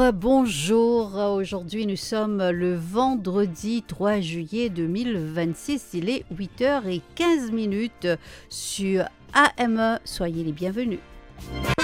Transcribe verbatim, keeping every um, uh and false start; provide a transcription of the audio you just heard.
bonjour. Aujourd'hui, nous sommes le vendredi trois juillet deux mille vingt-six. Il est huit heures quinze sur A M E. Soyez les bienvenus.